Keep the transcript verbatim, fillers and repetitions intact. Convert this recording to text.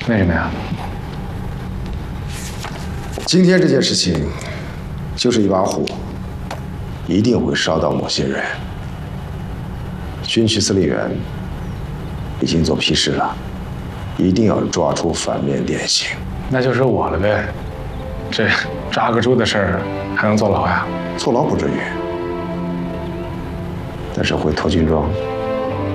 为什么呀？ 今天这件事情，就是一把火，一定会烧到某些人。军区司令员已经做批示了，一定要抓出反面典型。 那就是我了呗。这抓个猪的事儿还能坐牢呀？ 坐牢不至于，但是会脱军装。